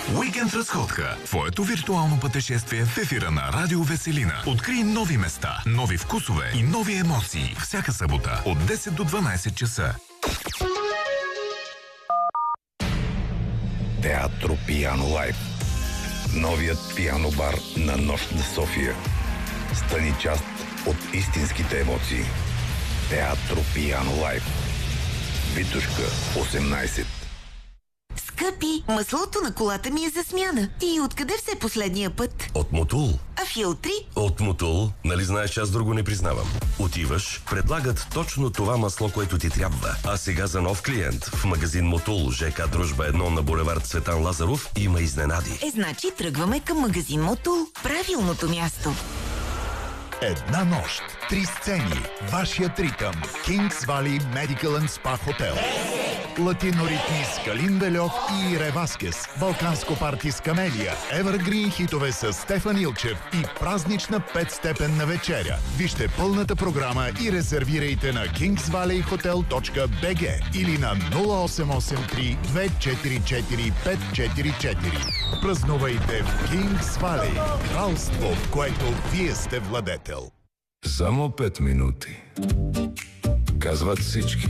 Уикенд разходка. Твоето виртуално пътешествие в ефира на Радио Веселина. Открий нови места, нови вкусове и нови емоции. Всяка събота от 10 до 12 часа. Театро Пиано Лайф. Новият пиано бар на Нощ на София. Стани част от истинските емоции. Театро Пиано Лайф. Витушка, 18. Скъпи, маслото на колата ми е за смяна. Ти откъде все последния път? От Мотул. А филтри? От Мотул. Нали знаеш, аз друго не признавам. Отиваш, предлагат точно това масло, което ти трябва. А сега за нов клиент в магазин Мотул, ЖК Дружба 1 на булевард Цветан Лазаров има изненади. Значи тръгваме към магазин Мотул. Правилното място. Една нощ, 3 сцени, вашият ритъм, Kings Valley Medical and Spa Hotel. Латиноритми с Калин Бельов и Ире Васкес, балканско парти с Камелия, Evergreen хитове с Стефан Илчев и празнична 5-степенна вечеря. Вижте пълната програма и резервирайте на kingsvalleyhotel.bg или на 0883 244 544. Празнувайте в Kings Valley, кралство, в което вие сте владетел. Само 5 минути. Казват всички.